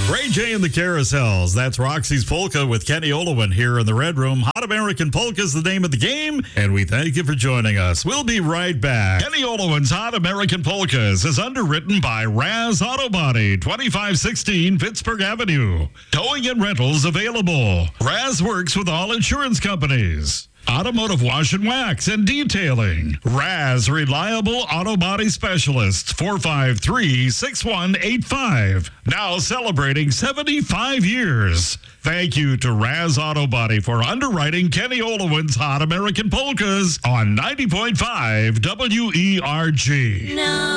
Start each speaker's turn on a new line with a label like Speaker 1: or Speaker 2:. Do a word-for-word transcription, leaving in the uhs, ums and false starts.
Speaker 1: Ray J and the Carousels. That's Roxy's Polka with Kenny Olowin here in the Red Room. Hot American Polka is the name of the game, and we thank you for joining us. We'll be right back. Kenny Olowin's Hot American Polkas is underwritten by Raz Auto Body, twenty-five sixteen Pittsburgh Avenue. Towing and rentals available. Raz works with all insurance companies. Automotive wash and wax and detailing. Raz Reliable Auto Body Specialists, four five three, six one eight five. Now celebrating seventy-five years. Thank you to Raz Auto Body for underwriting Kenny Olowin's Hot American Polkas on ninety point five W E R G. No.